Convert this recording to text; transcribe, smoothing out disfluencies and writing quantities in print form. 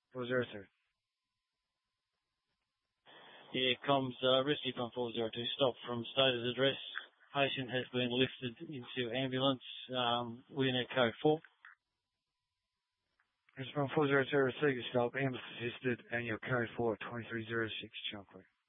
402. Yeah, comms, rescue from 402, stop from stated address. Patient has been lifted into ambulance, within our code 4. Rescue from 402, receive your stop, ambulance assisted, and your code 4, 2306, Chocolate.